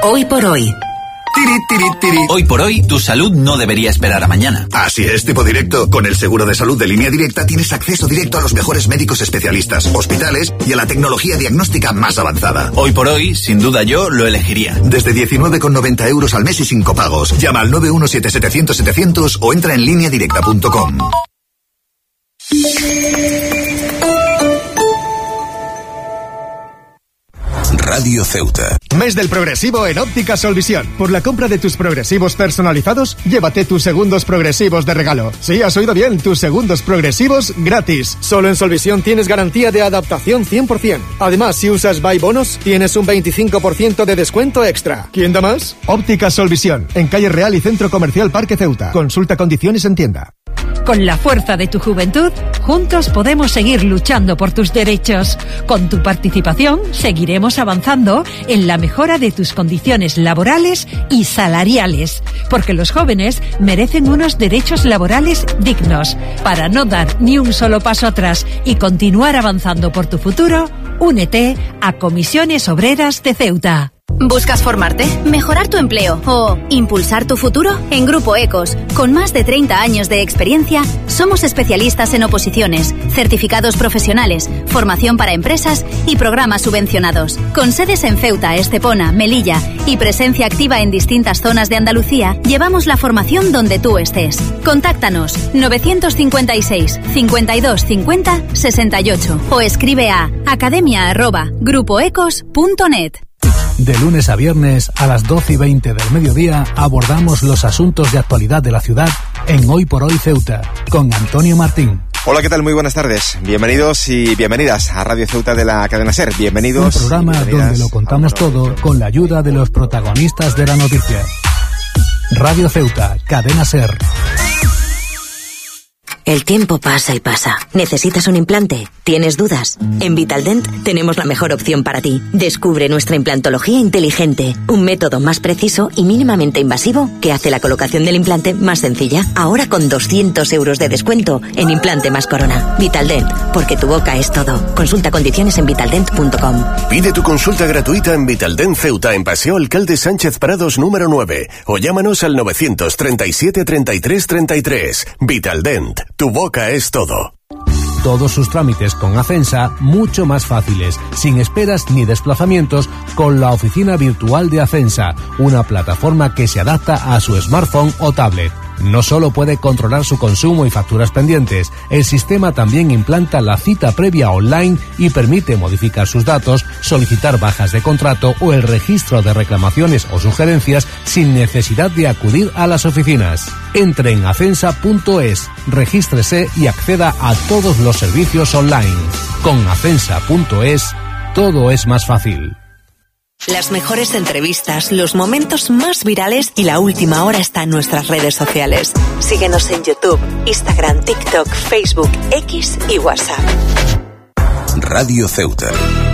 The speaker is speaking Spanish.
Hoy por hoy. Hoy por hoy, tu salud no debería esperar a mañana. Así es, tipo directo. Con el seguro de salud de Línea Directa tienes acceso directo a los mejores médicos especialistas, hospitales y a la tecnología diagnóstica más avanzada. Hoy por hoy, sin duda yo lo elegiría. Desde 19,90 € al mes y sin copagos. Llama al 917-700-700 o entra en lineadirecta.com. Radio Ceuta. Mes del progresivo en Óptica Solvisión. Por la compra de tus progresivos personalizados, llévate tus segundos progresivos de regalo. Sí, has oído bien, tus segundos progresivos gratis. Solo en Solvisión tienes garantía de adaptación 100%. Además, si usas Buy Bonus, tienes un 25% de descuento extra. ¿Quién da más? Óptica Solvisión, en Calle Real y Centro Comercial Parque Ceuta. Consulta condiciones en tienda. Con la fuerza de tu juventud, juntos podemos seguir luchando por tus derechos. Con tu participación, seguiremos avanzando en la mejora de tus condiciones laborales y salariales. Porque los jóvenes merecen unos derechos laborales dignos. Para no dar ni un solo paso atrás y continuar avanzando por tu futuro, únete a Comisiones Obreras de Ceuta. ¿Buscas formarte, mejorar tu empleo o impulsar tu futuro? En Grupo Ecos, con más de 30 años de experiencia, somos especialistas en oposiciones, certificados profesionales, formación para empresas y programas subvencionados. Con sedes en Ceuta, Estepona, Melilla y presencia activa en distintas zonas de Andalucía, llevamos la formación donde tú estés. Contáctanos 956 52 50 68 o escribe a academia@grupoecos.net. De lunes a viernes a las 12:20 del mediodía abordamos los asuntos de actualidad de la ciudad en Hoy por Hoy Ceuta con Antonio Martín. Hola, ¿qué tal? Muy buenas tardes. Bienvenidos y bienvenidas a Radio Ceuta de la cadena SER. Bienvenidos. Un programa donde lo contamos todo con la ayuda de los protagonistas de la noticia. Radio Ceuta, cadena SER. El tiempo pasa y pasa. ¿Necesitas un implante? ¿Tienes dudas? En Vitaldent tenemos la mejor opción para ti. Descubre nuestra implantología inteligente, un método más preciso y mínimamente invasivo que hace la colocación del implante más sencilla. Ahora con 200 € de descuento en implante más corona. Vitaldent, porque tu boca es todo. Consulta condiciones en vitaldent.com. Pide tu consulta gratuita en Vitaldent Ceuta, en Paseo Alcalde Sánchez Prados número 9, o llámanos al 937 33 33. Vitaldent, tu boca es todo. Todos sus trámites con Acensa mucho más fáciles, sin esperas ni desplazamientos, con la oficina virtual de Acensa, una plataforma que se adapta a su smartphone o tablet. No solo puede controlar su consumo y facturas pendientes, el sistema también implanta la cita previa online y permite modificar sus datos, solicitar bajas de contrato o el registro de reclamaciones o sugerencias sin necesidad de acudir a las oficinas. Entre en acensa.es, regístrese y acceda a todos los servicios online. Con acensa.es, todo es más fácil. Las mejores entrevistas, los momentos más virales y la última hora está en nuestras redes sociales. Síguenos en YouTube, Instagram, TikTok, Facebook, X y WhatsApp. Radio Ceuta.